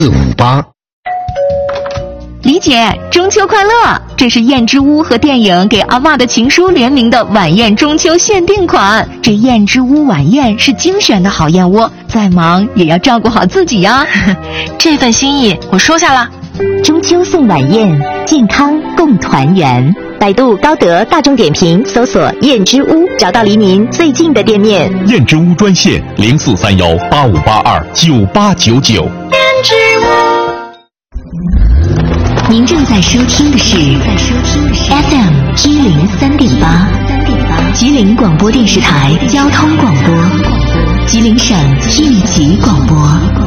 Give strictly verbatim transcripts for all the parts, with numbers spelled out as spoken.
四五八。 李姐，中秋快乐！这是燕之屋和电影《给阿嬷的情书》联名的晚宴中秋限定款。这燕之屋晚宴是精选的好燕窝，再忙也要照顾好自己呀。 这份心意我收下了。 中秋送晚宴，健康共团圆。百度、高德、大众点评搜索燕之屋，找到离您最近的店面。 燕之屋专线零四三幺八五八二九八九九。 燕之屋。 您正在收听的是 F M 一零三点八，吉林广播电视台交通广播，吉林省一级广播。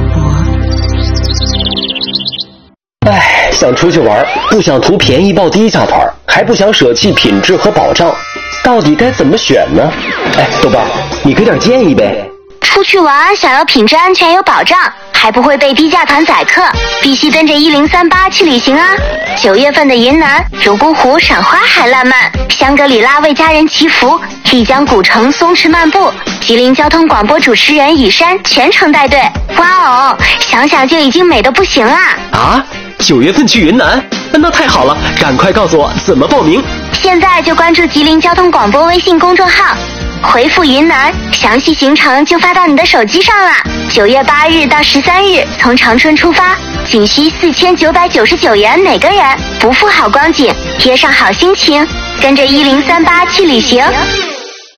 唉，想出去玩，不想图便宜报低价团，还不想舍弃品质和保障，到底该怎么选呢？哎，豆瓣，你给点建议呗。 出去玩想要品质安全有保障，还不会被低价团宰客，必须跟着一零三八去旅行啊！九月份的云南泸沽湖赏花海烂漫，香格里拉为家人祈福，丽江古城松弛漫步，吉林交通广播主持人雨山全程带队。哇哦，想想就已经美得不行啦！ 啊，九月份去云南，那太好了，赶快告诉我怎么报名。 现在就关注吉林交通广播微信公众号，回复云南，详细行程就发到你的手机上啦。九月八日到十三日，从长春出发，仅需四千九百九十九元每个人，不负好光景，贴上好心情，跟着一零三八去旅行。